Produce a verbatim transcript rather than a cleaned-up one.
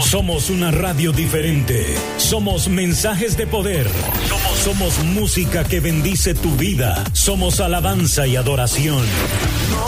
Somos una radio diferente. Somos mensajes de poder. Somos, somos música que bendice tu vida. Somos alabanza y adoración.